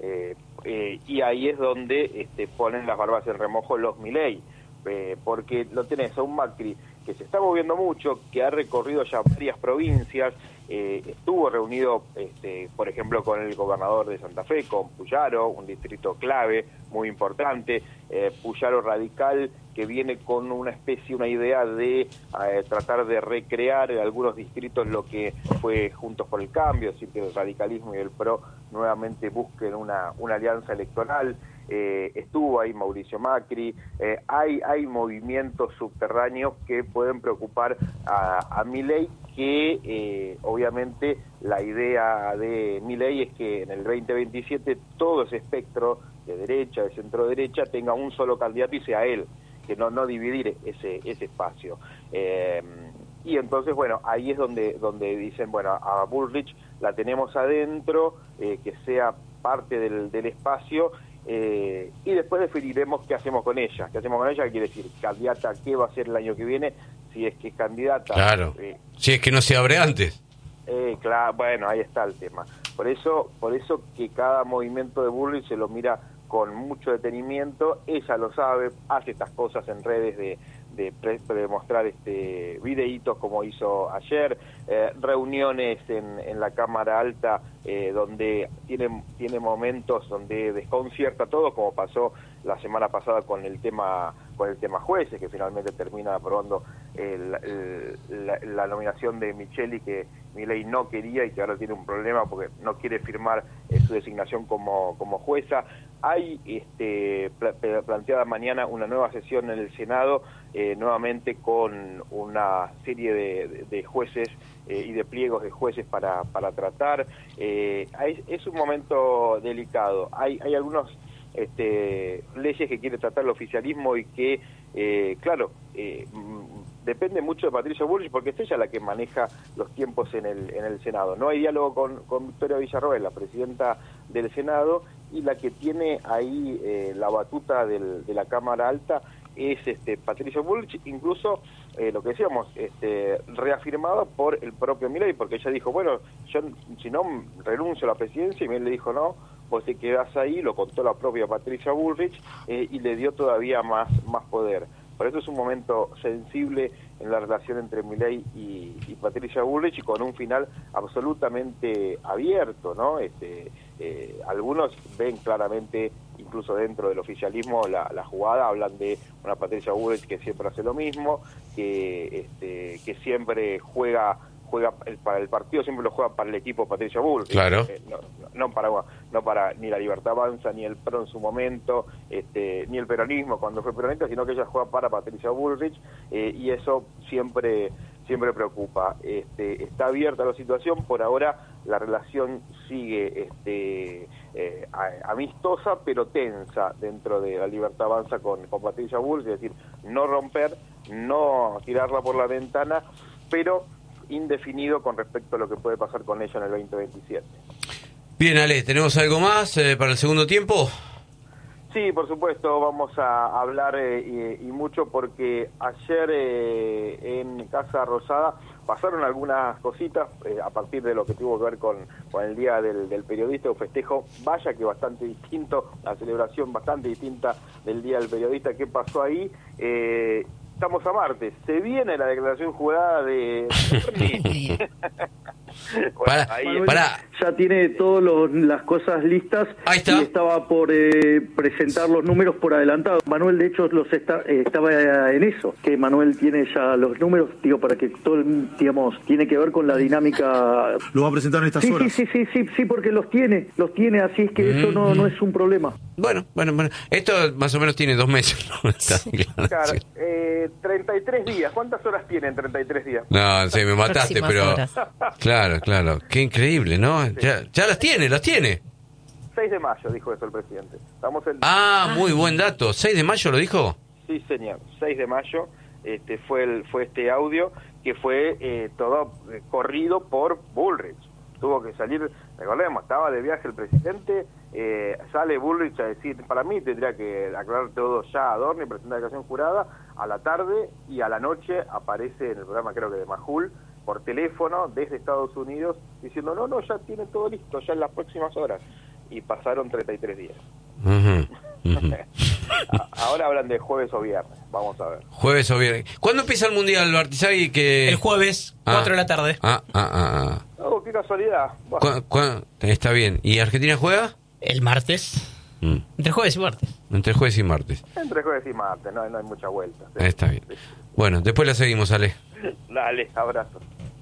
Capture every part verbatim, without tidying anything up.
Eh, eh, y ahí es donde este, ponen las barbas en remojo los Milei, eh, porque lo tenés a un Macri que se está moviendo mucho, que ha recorrido ya varias provincias, eh, estuvo reunido, este, por ejemplo, con el gobernador de Santa Fe, con Puyaro, un distrito clave, muy importante, eh, Puyaro radical, que viene con una especie, una idea de eh, tratar de recrear en algunos distritos lo que fue Juntos por el Cambio, es decir, que el radicalismo y el PRO nuevamente busquen una, una alianza electoral. Eh, estuvo ahí Mauricio Macri, eh, hay, hay movimientos subterráneos que pueden preocupar a, a Milei, que eh, obviamente la idea de Milei es que en el veinte veintisiete todo ese espectro de derecha, de centro derecha, tenga un solo candidato y sea él, que no, no dividir ese, ese espacio. Eh, y entonces, bueno, ahí es donde, donde dicen, bueno, a Bullrich la tenemos adentro, eh, que sea parte del, del espacio, eh, y después definiremos qué hacemos con ella. ¿Qué hacemos con ella? ¿Qué quiere decir? ¿Candidata qué va a ser el año que viene? Si es que es candidata. Claro, eh, si es que no se abre antes. Eh, claro, bueno, ahí está el tema. Por eso, por eso que cada movimiento de Bullrich se lo mira con mucho detenimiento. Ella lo sabe, hace estas cosas en redes de, de, pre, de mostrar este videitos como hizo ayer, eh, reuniones en, en la Cámara Alta eh, donde tiene, tiene momentos donde desconcierta todo, como pasó la semana pasada con el tema con el tema jueces, que finalmente termina aprobando el, el, la, la nominación de Micheli, que Milei no quería y que ahora tiene un problema porque no quiere firmar eh, su designación como, como jueza. Hay este, pla planteada mañana una nueva sesión en el Senado, eh, nuevamente con una serie de, de, de jueces eh, y de pliegos de jueces para, para tratar. Eh, hay, es un momento delicado. Hay, hay algunos Este, leyes que quiere tratar el oficialismo y que, eh, claro, eh, depende mucho de Patricia Bullrich porque es ella la que maneja los tiempos en el, en el Senado. No hay diálogo con, con Victoria Villarroel, la presidenta del Senado, y la que tiene ahí eh, la batuta del, de la Cámara Alta es este, Patricia Bullrich, incluso eh, lo que decíamos, este, reafirmada por el propio Milei, porque ella dijo, bueno, yo si no renuncio a la presidencia, y Milei le dijo no, vos te quedás ahí, lo contó la propia Patricia Bullrich, eh, y le dio todavía más, más poder. Por eso es un momento sensible en la relación entre Milei y, y Patricia Bullrich, y con un final absolutamente abierto, ¿no? Este, eh, algunos ven claramente, incluso dentro del oficialismo, la, la jugada, hablan de una Patricia Bullrich que siempre hace lo mismo, que, este, que siempre juega juega el, para el partido, siempre lo juega para el equipo Patricia Bullrich. Claro. Eh, no, no para no para ni la Libertad Avanza, ni el PRO en su momento, este, ni el peronismo cuando fue peronista, sino que ella juega para Patricia Bullrich, eh, y eso siempre siempre preocupa. Este, está abierta la situación, por ahora la relación sigue este, eh, amistosa, pero tensa dentro de la Libertad Avanza con, con Patricia Bullrich, es decir, no romper, no tirarla por la ventana, pero indefinido con respecto a lo que puede pasar con ella en el veinte veintisiete. Bien, Ale, ¿tenemos algo más eh, para el segundo tiempo? Sí, por supuesto, vamos a hablar eh, y, y mucho porque ayer eh, en Casa Rosada pasaron algunas cositas eh, a partir de lo que tuvo que ver con, con el Día del, del Periodista, un festejo, vaya que bastante distinto, una celebración bastante distinta del Día del Periodista. ¿Qué pasó ahí? Eh, Estamos a martes, se viene la declaración jurada de... bueno, para, ahí para. Ya tiene todas las cosas listas. Ahí está. Y estaba por eh, presentar los números por adelantado. Manuel, de hecho, los está, eh, estaba en eso, que Manuel tiene ya los números, digo, para que todo, digamos, tiene que ver con la dinámica... Lo va a presentar en estas sí, horas. Sí, sí, sí, sí, sí, porque los tiene, los tiene, así es que mm-hmm. eso no, no es un problema. Bueno, bueno, bueno, esto más o menos tiene dos meses, ¿no? Está claro, claro, sí. eh, treinta y tres días, ¿cuántas horas tienen treinta y tres días? No, sí, me mataste, Próximas pero... horas. Claro, claro, qué increíble, ¿no? Sí. Ya, ya las tiene, las tiene. seis de mayo, dijo eso el presidente. Estamos en... Ah, muy buen dato. ¿seis de mayo lo dijo? Sí, señor. seis de mayo este, fue, el, fue este audio que fue eh, todo eh, corrido por Bullrich. Tuvo que salir, recordemos, estaba de viaje el presidente, eh, sale Bullrich a decir, para mí tendría que aclarar todo ya a Adorno y presentar la declaración jurada a la tarde, y a la noche aparece en el programa, creo que de Majul, por teléfono desde Estados Unidos, diciendo, no, no, ya tiene todo listo, ya en las próximas horas. y pasaron treinta y tres días. Uh-huh. Uh-huh. Ahora hablan de jueves o viernes, vamos a ver. Jueves o viernes. ¿Cuándo empieza el Mundial, Bartizagui? Que... El jueves, ah, cuatro de la tarde. Ah, ah, ah. ah. Oh, qué casualidad. Bueno. ¿Cu- cu- está bien. ¿Y Argentina juega? El martes. Mm. Entre jueves y martes. Entre jueves y martes. Entre jueves y martes, no, no hay mucha vuelta. Sí. Está bien. Bueno, después la seguimos, Ale. Dale, abrazo.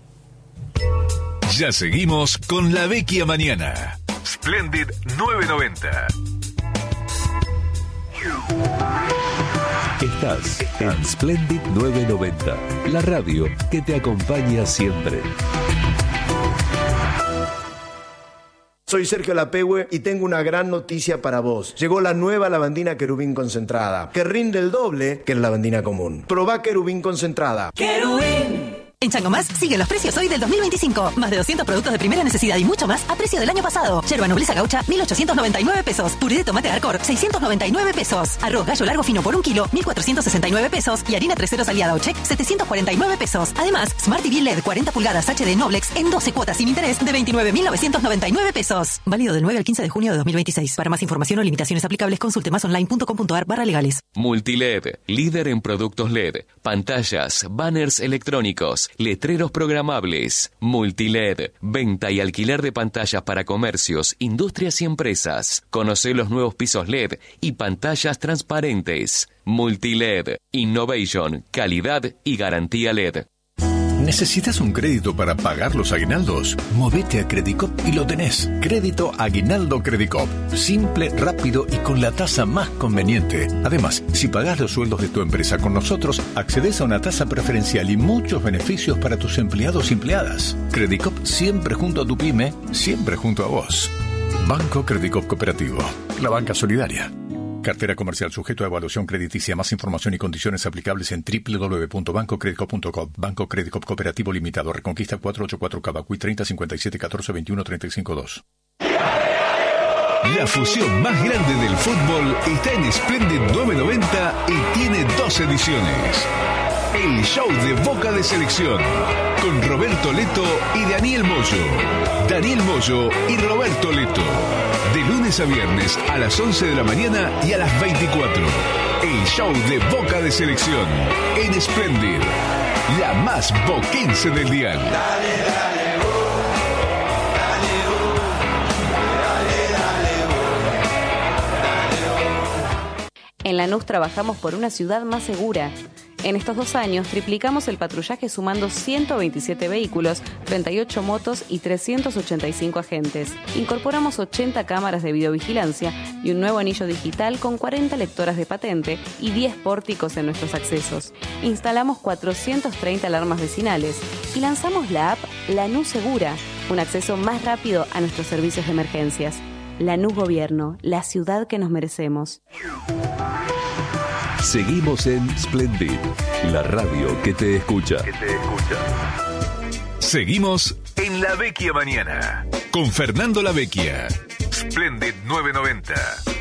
Ya seguimos con La Vecchia Mañana. Splendid novecientos noventa. Estás en Splendid novecientos noventa, la radio que te acompaña siempre. Soy Sergio Lapehue y tengo una gran noticia para vos. Llegó la nueva lavandina Querubín concentrada, que rinde el doble que la lavandina común. Probá Querubín concentrada. ¡Querubín! En Changomás siguen los precios hoy del dos mil veinticinco. Más de doscientos productos de primera necesidad y mucho más a precio del año pasado. Yerba nobleza gaucha, mil ochocientos noventa y nueve pesos. Puré de tomate Arcor, seiscientos noventa y nueve pesos. Arroz gallo largo fino por un kilo, mil cuatrocientos sesenta y nueve pesos. Y harina tres ceros aliada o check, setecientos cuarenta y nueve pesos. Además, Smart T V L E D cuarenta pulgadas H D Noblex en doce cuotas sin interés de veintinueve mil novecientos noventa y nueve pesos. Válido del nueve al quince de junio de dos mil veintiséis. Para más información o limitaciones aplicables, consulte más online punto com punto ar barra legales. Multiled, líder en productos L E D, pantallas, banners electrónicos, letreros programables. Multiled, venta y alquiler de pantallas para comercios, industrias y empresas. Conoce los nuevos pisos L E D y pantallas transparentes. Multiled, innovation, calidad y garantía L E D. ¿Necesitas un crédito para pagar los aguinaldos? Movete a Credicop y lo tenés. Crédito Aguinaldo Credicop. Simple, rápido y con la tasa más conveniente. Además, si pagás los sueldos de tu empresa con nosotros, accedes a una tasa preferencial y muchos beneficios para tus empleados y empleadas. Credicop siempre junto a tu pyme, siempre junto a vos. Banco Credicop Cooperativo. La banca solidaria. Cartera comercial sujeto a evaluación crediticia. Más información y condiciones aplicables en doble u doble u doble u punto banco credicop punto com. Banco Credicop Cooperativo Limitado. Reconquista cuatrocientos ochenta y cuatro Cavacuy treinta cincuenta y siete catorce veintiuno treinta y cinco dos. La fusión más grande del fútbol está en Splendid novecientos noventa y tiene dos ediciones. El show de Boca de Selección con Roberto Leto y Daniel Moyo. Daniel Moyo y Roberto Leto. De lunes a viernes a las once de la mañana y a las veinticuatro. El show de Boca de Selección en Splendid, la más boquense del dial. Dale, dale, oh, dale, oh, dale, dale, oh, dale, oh. En Lanús trabajamos por una ciudad más segura. En estos dos años triplicamos el patrullaje sumando ciento veintisiete vehículos, treinta y ocho motos y trescientos ochenta y cinco agentes. Incorporamos ochenta cámaras de videovigilancia y un nuevo anillo digital con cuarenta lectoras de patente y diez pórticos en nuestros accesos. Instalamos cuatrocientas treinta alarmas vecinales y lanzamos la app Lanús Segura, un acceso más rápido a nuestros servicios de emergencias. Lanús Gobierno, la ciudad que nos merecemos. Seguimos en Splendid, la radio que te escucha. Que te escucha. Seguimos en La Vecchia Mañana con Fernando La Vecchia. Splendid novecientos noventa.